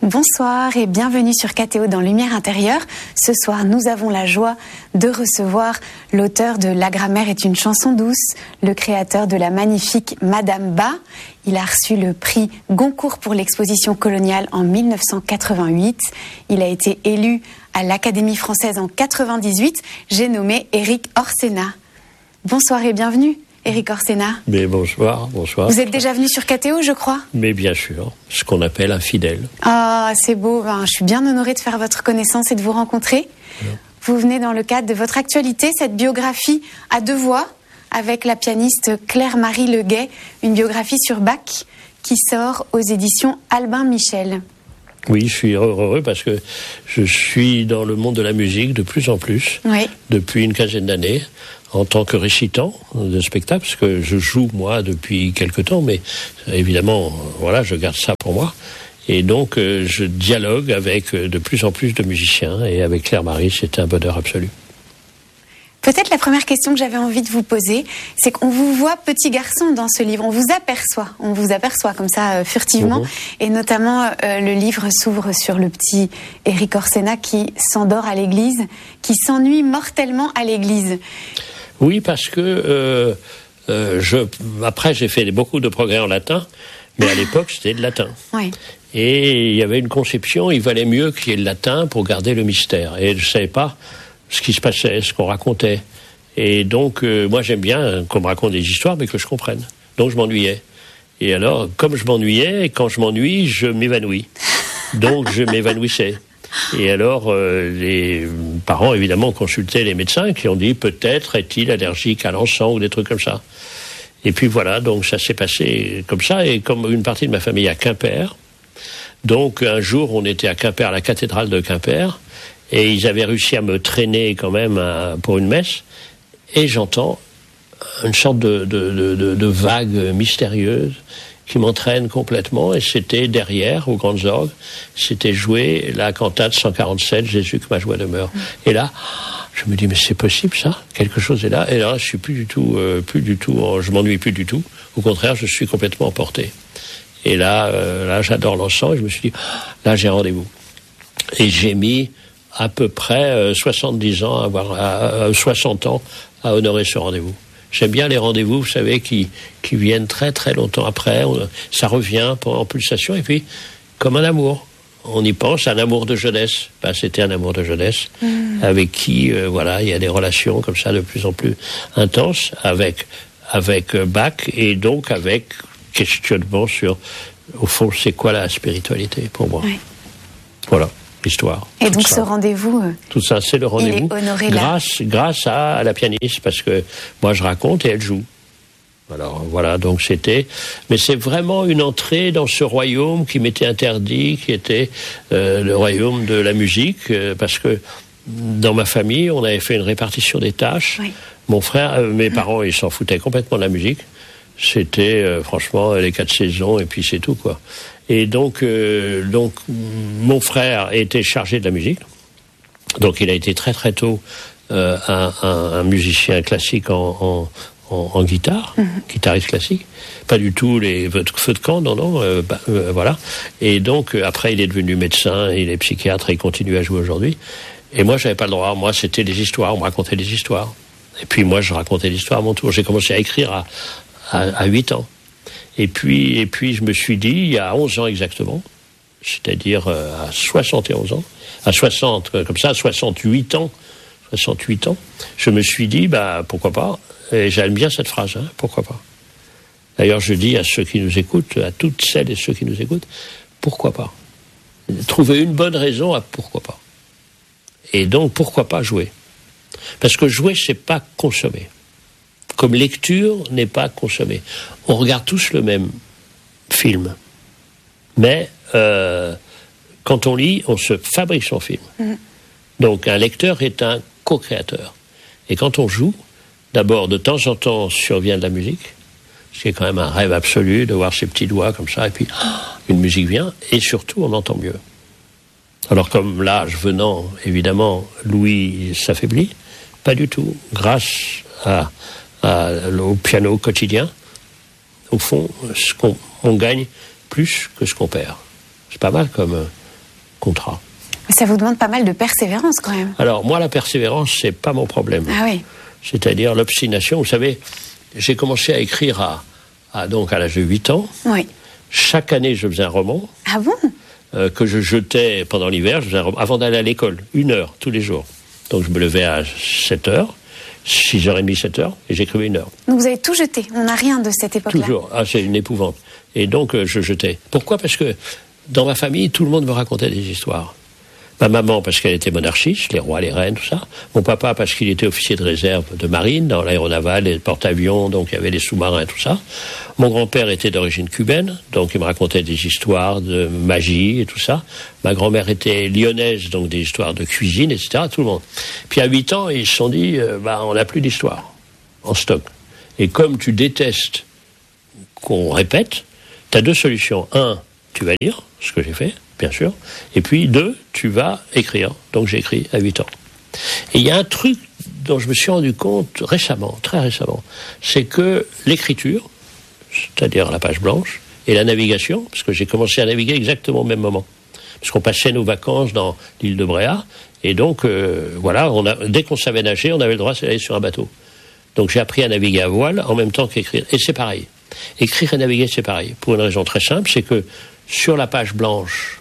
Bonsoir et bienvenue sur KTO dans Lumière Intérieure. Ce soir, nous avons la joie de recevoir l'auteur de La grammaire est une chanson douce, le créateur de la magnifique Madame Ba. Il a reçu le prix Goncourt pour l'exposition coloniale en 1988. Il a été élu à l'Académie française en 98. J'ai nommé Éric Orsena. Bonsoir et bienvenue. Éric Orsena. Mais bonsoir. Vous êtes déjà venu sur KTO, je crois? Mais bien sûr, ce qu'on appelle un fidèle. Ah, c'est beau. Je suis bien honorée de faire votre connaissance et de vous rencontrer. Ouais. Vous venez dans le cadre de votre actualité, cette biographie à deux voix, avec la pianiste Claire-Marie Leguet, une biographie sur Bach qui sort aux éditions Albin Michel. Oui, je suis heureux parce que je suis dans le monde de la musique de plus en plus, oui, depuis une quinzaine d'années, en tant que récitant de spectacle, parce que je joue, moi, depuis quelque temps, mais évidemment, voilà, je garde ça pour moi. Et donc, je dialogue avec de plus en plus de musiciens, et avec Claire-Marie, c'est un bonheur absolu. Peut-être la première question que j'avais envie de vous poser, c'est qu'on vous voit petit garçon dans ce livre, on vous aperçoit comme ça furtivement, et notamment le livre s'ouvre sur le petit Éric Orsena qui s'endort à l'église, qui s'ennuie mortellement à l'église. Oui, parce que après j'ai fait beaucoup de progrès en latin, mais à l'époque c'était le latin. Oui. Et il y avait une conception, il valait mieux qu'il y ait le latin pour garder le mystère. Et je ne savais pas ce qui se passait, ce qu'on racontait. Et donc, moi j'aime bien qu'on me raconte des histoires, mais que je comprenne. Donc je m'ennuyais. Et alors, comme je m'ennuyais, quand je m'ennuie, je m'évanouis. Donc je m'évanouissais. Et alors, les parents, évidemment, consultaient les médecins qui ont dit peut-être est-il allergique à l'encens ou des trucs comme ça. Et puis voilà, donc ça s'est passé comme ça. Et comme une partie de ma famille à Quimper, donc un jour on était à Quimper, à la cathédrale de Quimper, et ils avaient réussi à me traîner quand même pour une messe, et j'entends une sorte de vague mystérieuse qui m'entraîne complètement, et c'était derrière, aux Grandes Orgues, c'était joué la cantate 147, Jésus que ma joie demeure. Et là, je me dis, mais c'est possible ça? Quelque chose est là. Et là, je suis je m'ennuie plus du tout. Au contraire, je suis complètement emporté. Et là, j'adore l'encens, et je me suis dit, là, j'ai rendez-vous. Et j'ai mis à peu près 70 ans, 60 ans à honorer ce rendez-vous. J'aime bien les rendez-vous, vous savez, qui viennent très très longtemps après. Ça revient en pulsation, et puis, comme un amour. On y pense, un amour de jeunesse. C'était un amour de jeunesse, avec qui, il y a des relations comme ça de plus en plus intenses, avec Bach, et donc avec questionnement sur, au fond, c'est quoi la spiritualité pour moi. Oui. Voilà. L'histoire. Et donc ça. Ce rendez-vous, tout ça, c'est le rendez-vous. Il est honoré grâce à la pianiste, parce que moi je raconte et elle joue. Alors voilà, donc mais c'est vraiment une entrée dans ce royaume qui m'était interdit, qui était le royaume de la musique, parce que dans ma famille, on avait fait une répartition des tâches. Oui. Mon frère, mes parents, ils s'en foutaient complètement de la musique. C'était franchement les 4 saisons et puis c'est tout quoi. Et donc mon frère était chargé de la musique. Donc il a été très très tôt un musicien classique en guitare, guitariste classique. Pas du tout les feux de camp, non, voilà. Et donc après il est devenu médecin, il est psychiatre et il continue à jouer aujourd'hui. Et moi j'avais pas le droit. Moi c'était des histoires, on me racontait des histoires. Et puis moi je racontais l'histoire à mon tour. J'ai commencé à écrire à 8 ans. Et puis je me suis dit, il y a 11 ans exactement, c'est-à-dire à 71 ans, à 68 ans, je me suis dit, pourquoi pas, et j'aime bien cette phrase, pourquoi pas. D'ailleurs, je dis à ceux qui nous écoutent, à toutes celles et ceux qui nous écoutent, pourquoi pas. Trouver une bonne raison à pourquoi pas. Et donc, pourquoi pas jouer. Parce que jouer, c'est pas consommer. Comme lecture n'est pas consommée. On regarde tous le même film. Mais quand on lit, on se fabrique son film. Donc un lecteur est un co-créateur. Et quand on joue, d'abord, de temps en temps, survient de la musique, ce qui est quand même un rêve absolu, de voir ses petits doigts comme ça, et puis une musique vient, et surtout on entend mieux. Alors comme l'âge venant, évidemment, l'ouïe s'affaiblit, pas du tout. Grâce au piano quotidien, au fond, on gagne plus que ce qu'on perd. C'est pas mal comme contrat. Mais ça vous demande pas mal de persévérance quand même. Alors, moi, la persévérance, c'est pas mon problème. Ah oui. C'est-à-dire l'obstination. Vous savez, j'ai commencé à écrire donc à l'âge de 8 ans. Oui. Chaque année, je faisais un roman. Ah bon? Que je jetais pendant l'hiver, avant d'aller à l'école, 1 heure, tous les jours. Donc je me levais à 7h, 6h30, 7h, et j'écrivais 1 heure. Donc vous avez tout jeté, on n'a rien de cette époque-là. Toujours, c'est une épouvante. Et donc je jetais. Pourquoi? Parce que dans ma famille, tout le monde me racontait des histoires. Ma maman, parce qu'elle était monarchiste, les rois, les reines, tout ça. Mon papa, parce qu'il était officier de réserve de marine, dans l'aéronaval, les porte-avions, donc il y avait les sous-marins, tout ça. Mon grand-père était d'origine cubaine, donc il me racontait des histoires de magie et tout ça. Ma grand-mère était lyonnaise, donc des histoires de cuisine, etc., tout le monde. Puis à 8 ans, ils se sont dit, on n'a plus d'histoire en stock. Et comme tu détestes qu'on répète, tu as 2 solutions. 1, tu vas lire, ce que j'ai fait, bien sûr. Et puis 2, tu vas écrire. Donc j'ai écrit à 8 ans. Et il y a un truc dont je me suis rendu compte récemment, très récemment, c'est que l'écriture, c'est-à-dire la page blanche, et la navigation, parce que j'ai commencé à naviguer exactement au même moment. Parce qu'on passait nos vacances dans l'île de Bréa, et donc, dès qu'on savait nager, on avait le droit d'aller sur un bateau. Donc j'ai appris à naviguer à voile en même temps qu'écrire. Et c'est pareil. Écrire et naviguer, c'est pareil. Pour une raison très simple, c'est que sur la page blanche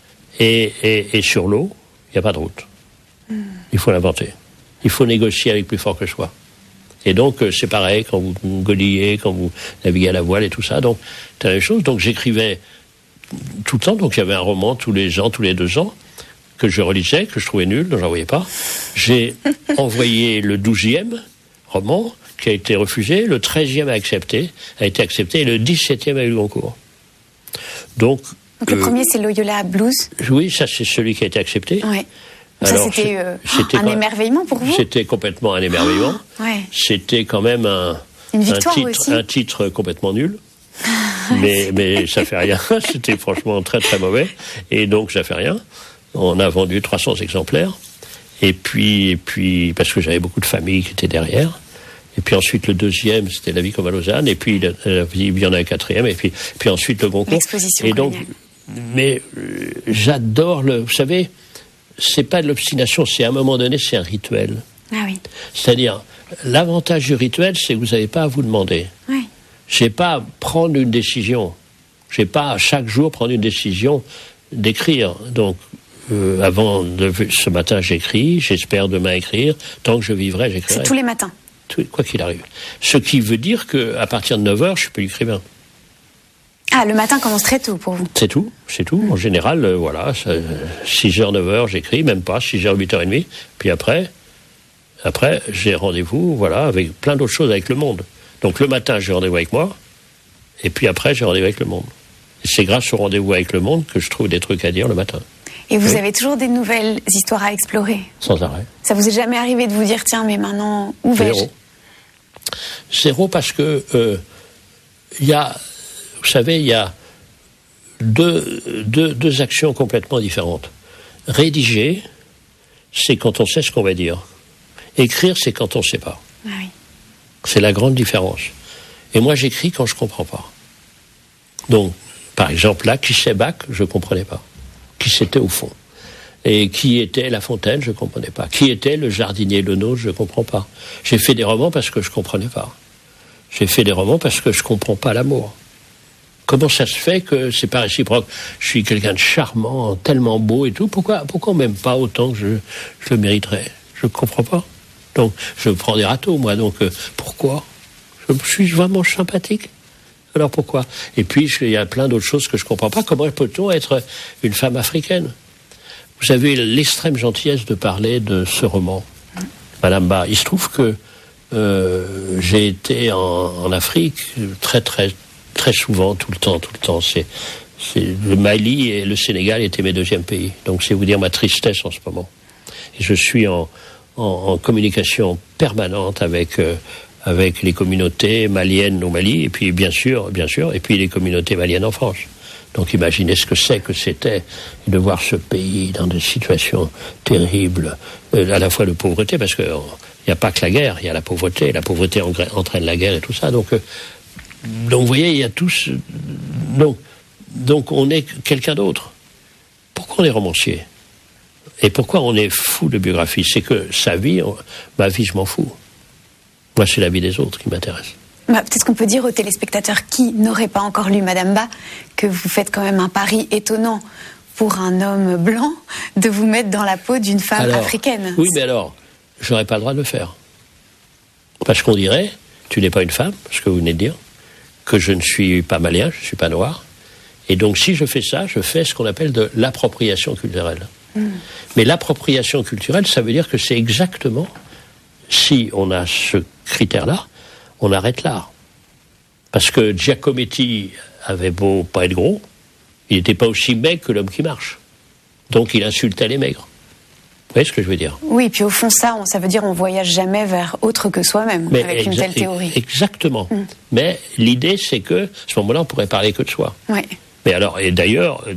et sur l'eau, il n'y a pas de route. Il faut l'inventer. Il faut négocier avec plus fort que soi. Et donc, c'est pareil quand vous godillez, quand vous naviguez à la voile et tout ça. Donc, c'est la même chose. Donc, j'écrivais tout le temps. Donc, il y avait un roman tous les ans, tous les 2 ans, que je relisais, que je trouvais nul, dont j'en voyais pas. J'ai envoyé le 12e roman, qui a été refusé. Le 13e a été accepté, et le 17e a eu le concours. Donc le premier, c'est Loyola Blues. Oui, ça, c'est celui qui a été accepté. Ouais. Alors, ça, c'était un émerveillement pour vous? C'était complètement un émerveillement. Ouais. C'était quand même un titre complètement nul. mais ça fait rien. C'était franchement très très mauvais. Et donc, ça fait rien. On a vendu 300 exemplaires. Et puis parce que j'avais beaucoup de familles qui étaient derrière. Et puis ensuite, le 2e, c'était La vie comme à Lausanne. Et puis, il y en a un 4e. Et puis ensuite, le concours. L'exposition. Et donc, j'adore vous savez, c'est pas de l'obstination, c'est à un moment donné, c'est un rituel. Ah oui. C'est-à-dire, l'avantage du rituel, c'est que vous n'avez pas à vous demander. Oui. Je n'ai pas à prendre une décision. Je n'ai pas à chaque jour prendre une décision d'écrire. Donc, ce matin, j'écris, j'espère demain écrire. Tant que je vivrai, j'écrirai. C'est tous les matins? Quoi qu'il arrive. Ce qui veut dire qu'à partir de 9h, je suis plus écrivain. Ah, le matin commence très tôt pour vous? C'est tout. En général, 6h, 9h, j'écris, même pas, 6h, 8h30. Puis après, j'ai rendez-vous, avec plein d'autres choses avec le monde. Donc le matin, j'ai rendez-vous avec moi, et puis après, j'ai rendez-vous avec le monde. Et c'est grâce au rendez-vous avec le monde que je trouve des trucs à dire le matin. Et vous avez toujours des nouvelles histoires à explorer? Sans arrêt. Ça vous est jamais arrivé de vous dire, tiens, mais maintenant, où vais-je? Zéro, parce que il y a deux actions complètement différentes. Rédiger, c'est quand on sait ce qu'on va dire. Écrire, c'est quand on ne sait pas. Ah oui. C'est la grande différence. Et moi, j'écris quand je ne comprends pas. Donc, par exemple, là, qui c'est Bach, je ne comprenais pas. Qui c'était au fond. Et qui était La Fontaine, je ne comprenais pas. Qui était le jardinier Lenôtre, je ne comprends pas. J'ai fait des romans parce que je ne comprenais pas. J'ai fait des romans parce que je ne comprends pas l'amour. Comment ça se fait que c'est pas réciproque? Je suis quelqu'un de charmant, tellement beau et tout. Pourquoi on m'aime pas autant que je le mériterais? Je ne comprends pas. Donc, je prends des râteaux, moi. Donc, pourquoi? Je suis vraiment sympathique. Alors pourquoi? Et puis, il y a plein d'autres choses que je ne comprends pas. Comment peut-on être une femme africaine? Vous avez l'extrême gentillesse de parler de ce roman, Madame Ba. Il se trouve que j'ai été en Afrique très, très, très souvent, tout le temps. C'est le Mali et le Sénégal étaient mes 2e pays. Donc, c'est vous dire ma tristesse en ce moment. Et je suis en communication permanente avec les communautés maliennes au Mali, et puis bien sûr, et puis les communautés maliennes en France. Donc imaginez ce que c'était de voir ce pays dans des situations terribles, à la fois de pauvreté, parce qu'il n'y a pas que la guerre, il y a la pauvreté entraîne la guerre et tout ça. Donc vous voyez, il y a tous... Donc on est quelqu'un d'autre. pourquoi on est romancier? Et pourquoi on est fou de biographie? C'est que sa vie, ma vie, je m'en fous. Moi, c'est la vie des autres qui m'intéresse. Peut-être qu'on peut dire aux téléspectateurs qui n'auraient pas encore lu Madame Bas que vous faites quand même un pari étonnant pour un homme blanc de vous mettre dans la peau d'une femme africaine. Oui, mais alors, je n'aurais pas le droit de le faire. Parce qu'on dirait, tu n'es pas une femme, ce que vous venez de dire, que je ne suis pas malien, je ne suis pas noir. Et donc, si je fais ça, je fais ce qu'on appelle de l'appropriation culturelle. Mais l'appropriation culturelle, ça veut dire que c'est exactement, si on a ce critère-là, on arrête l'art. Parce que Giacometti avait beau pas être gros, il n'était pas aussi maigre que l'homme qui marche. Donc il insultait les maigres. Vous voyez ce que je veux dire? Oui, puis au fond, ça veut dire on voyage jamais vers autre que soi-même, avec une telle théorie. Exactement. Mais l'idée, c'est que, à ce moment-là, on pourrait parler que de soi. Oui. Mais alors, et d'ailleurs,